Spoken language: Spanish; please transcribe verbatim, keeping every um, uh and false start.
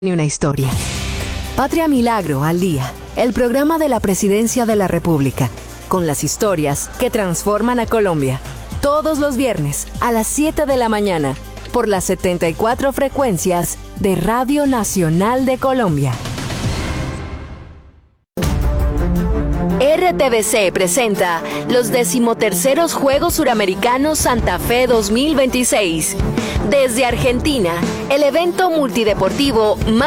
Ni una historia. Patria Milagro al Día, el programa de la Presidencia de la República, con las historias que transforman a Colombia. Todos los viernes a las siete de la mañana, por las setenta y cuatro frecuencias de Radio Nacional de Colombia. R T V C presenta los decimoterceros Juegos Suramericanos Santa Fe dos mil veintiséis. Desde Argentina, el evento multideportivo más